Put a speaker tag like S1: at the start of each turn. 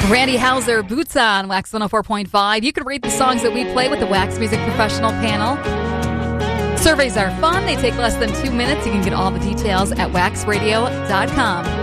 S1: Randy Houser, Boots on Wax 104.5. You can rate the songs that we play with the Wax Music Professional panel. Surveys are fun. They take less than 2 minutes. You can get all the details at waxradio.com.